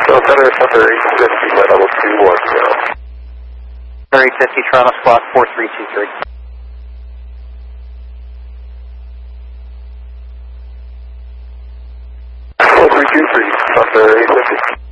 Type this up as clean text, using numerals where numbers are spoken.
So Center, Thunder 850, my level 210. Thunder 850, Toronto squawk 4323. 4323, Thunder 850.